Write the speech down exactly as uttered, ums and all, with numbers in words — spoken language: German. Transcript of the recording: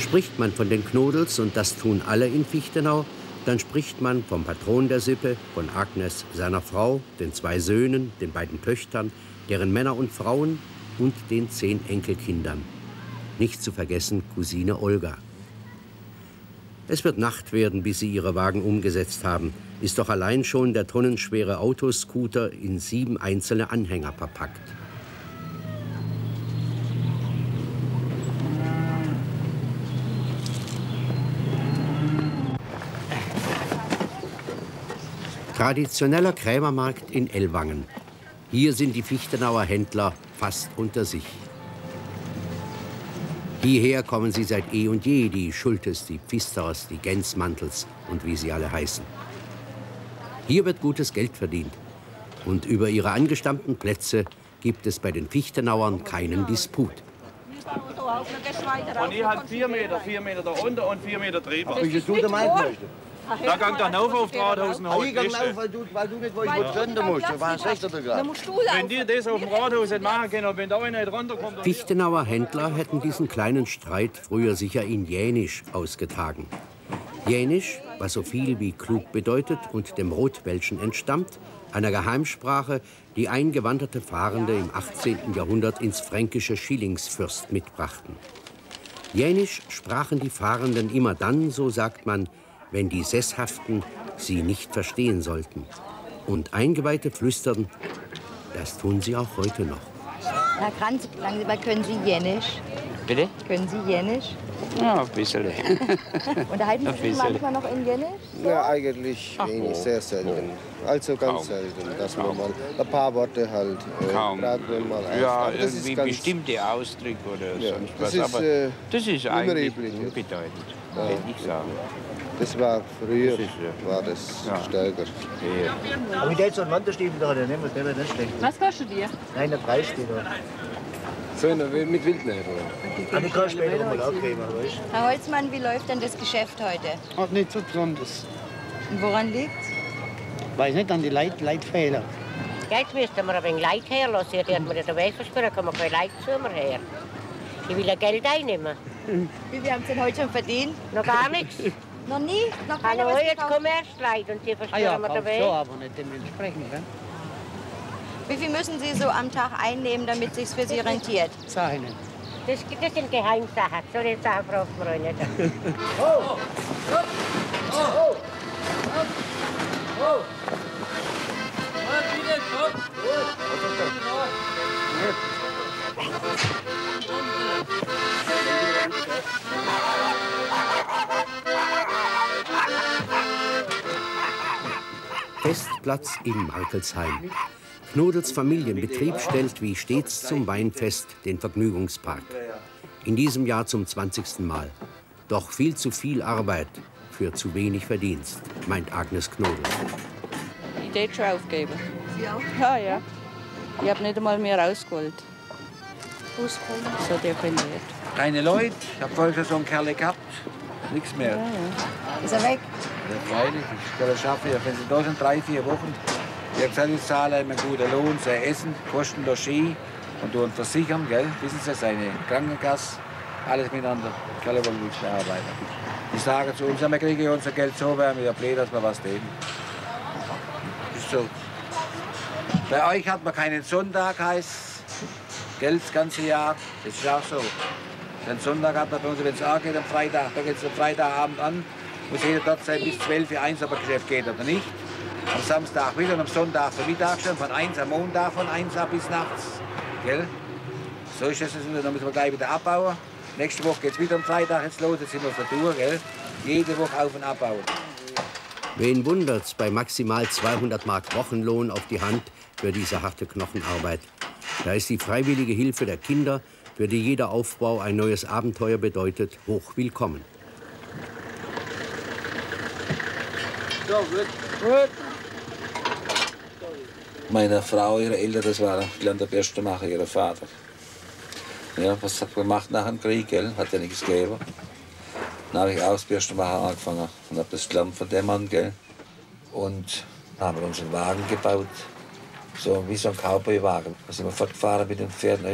Spricht man von den Knodels, und das tun alle in Fichtenau, dann spricht man vom Patron der Sippe, von Agnes, seiner Frau, den zwei Söhnen, den beiden Töchtern, deren Männer und Frauen und den zehn Enkelkindern. Nicht zu vergessen Cousine Olga. Es wird Nacht werden, bis sie ihre Wagen umgesetzt haben. Ist doch allein schon der tonnenschwere Autoscooter in sieben einzelne Anhänger verpackt. Traditioneller Krämermarkt in Ellwangen. Hier sind die Fichtenauer Händler fast unter sich. Hierher kommen sie seit eh und je, die Schultes, die Pfisters, die Gensmantels und wie sie alle heißen. Hier wird gutes Geld verdient. Und über ihre angestammten Plätze gibt es bei den Fichtenauern keinen Disput. Und ich habe vier Meter, vier Meter da unter und vier Meter drüber. Wie du da meinst, möchtest? Da gang dann auf auf Rathaus und Ich gang auf, weil du, weil du nicht weißt, wo du rennen musst. Was sagst du da gerade? Wenn die das auf dem Rathaus nicht machen können und wenn da einer nicht runterkommt... Fichtenauer Händler hätten diesen kleinen Streit früher sicher in Jänisch ausgetragen. Jänisch, was so viel wie klug bedeutet und dem Rotwelschen entstammt, einer Geheimsprache, die eingewanderte Fahrende im achtzehnten Jahrhundert ins fränkische Schillingsfürst mitbrachten. Jänisch sprachen die Fahrenden immer dann, so sagt man, wenn die Sesshaften sie nicht verstehen sollten. Und Eingeweihte flüsterten, das tun sie auch heute noch. Herr Kranz, sagen Sie mal, können Sie Jänisch? Bitte? Können Sie Jänisch? Ja, ein bisschen. Unterhalten Sie sich manchmal noch in Jänisch? So? Ja, eigentlich wenig, oh. sehr selten. Also ganz Kaum. selten, dass Kaum. man mal ein paar Worte halt äh, Kaum. Mal ja, das irgendwie ist ganz, bestimmte Ausdrücke oder ja, sonst das was. Ist, Aber äh, das ist eigentlich üblich, unbedeutend, ja. würde ich sagen. Das war früher, das ist, ja. war das ja. stärker. Ja. Aber mit so einen Wanderstiefel da, der nimmt, der wird nicht schlecht. Was kostet die? Nein, der Preis steht da. So eine mit Wildnähe. Ah, die kann ich später noch mal aufgeben, weißt du? Herr Holzmann, wie läuft denn das Geschäft heute? Auch nicht so besonders. Und woran liegt's? Weiß nicht, an die Leit Leitfehler. Jetzt müssten wir ein wenig Leid herlassen. Die hat mir den Weg versperrt, da kann man kein Leid zu mir her. Ich will ja Geld einnehmen. Wie viel haben Sie denn heute schon verdient? Noch gar nichts. Noch nie? Noch keine Hallo, was jetzt gekauft? kommen erst Leid und die Ah versperren ja, mir den Weg. so, aber nicht dementsprechend. Ne? Wie viel müssen Sie so am Tag einnehmen, damit es sich für Sie rentiert? Sag ich nicht. Das, das sind Geheimsachen. So eine Sachen braucht man auch nicht. Oh! Oh! Oh! Oh! Festplatz in Markelsheim. Knodels Familienbetrieb stellt wie stets zum Weinfest den Vergnügungspark. In diesem Jahr zum zwanzigsten Mal. Doch viel zu viel Arbeit für zu wenig Verdienst, meint Agnes Knodel. Die Date schon aufgeben. Sie auch? Ja, ja. Ich habe nicht einmal mehr rausgeholt. Rausgeholt? So definiert. Keine Leute, ich habe vorher schon so einen Kerl gehabt. Nichts mehr. Ja, ja. Ist er weg? Ja, freilich, ich kann das schaffen. Ja, wenn Sie da sind, drei, vier Wochen. Ich habe gesagt, ich zahle ihm einen guten Lohn, sein Essen, Kosten, Logis und tun versichern, gell? Wissen Sie, seine Krankenkasse, alles miteinander. Die Kerle wollen nichts mehr arbeiten. Die sagen zu uns, ja, wir kriegen unser Geld so, wären wir ja blöd, dass wir was nehmen. Ist so. Bei euch hat man keinen Sonntag, heißt Geld das ganze Jahr. Das ist auch so. Den Sonntag hat man bei uns, wenn es angeht, am Freitag, da geht es am Freitagabend an, muss jeder dort sein bis zwölf Uhr eins, ob er Geschäft geht oder nicht. Am Samstag wieder und am Sonntag für Mittag schon, von eins am Montag von eins ab bis nachts. Gell? So ist das, dann müssen wir gleich wieder abbauen. Nächste Woche geht es wieder am Freitag jetzt los, jetzt sind wir auf der Tour. Gell? Jede Woche auf- und abbauen. Wen wundert's bei maximal zweihundert Mark Wochenlohn auf die Hand für diese harte Knochenarbeit? Da ist die freiwillige Hilfe der Kinder, für die jeder Aufbau ein neues Abenteuer bedeutet, hoch willkommen. So, gut. Gut. Meine Frau, ihre Eltern, das war gelernter Bürstenmacher, ihr Vater. Ja, was hat man gemacht nach dem Krieg, gell? Hat ja nichts gegeben. Dann habe ich auch als Bürstenmacher angefangen und habe das gelernt von dem Mann, gell? Und dann haben wir uns einen Wagen gebaut, so wie so ein Cowboy-Wagen. Da sind wir fortgefahren mit den Pferden.